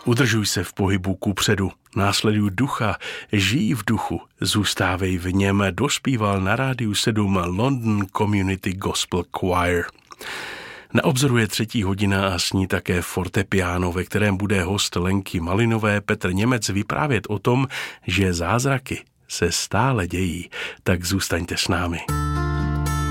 Udržuj se v pohybu kupředu, následuj ducha, žij v duchu, zůstávej v něm, dospíval na Rádiu 7 London Community Gospel Choir. Na obzoru je 3. hodina a s ní také fortepiano, ve kterém bude host Lenky Malinové Petr Němec vyprávět o tom, že zázraky se stále dějí. Tak zůstaňte s námi.